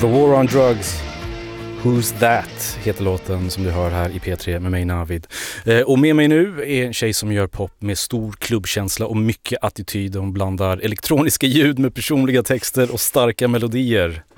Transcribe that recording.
The War on Drugs. Who's That heter låten som du hör här i P3 med mig Navid. Och med mig nu är en tjej som gör pop med stor klubbkänsla och mycket attityd. Hon blandar elektroniska ljud med personliga texter och starka melodier.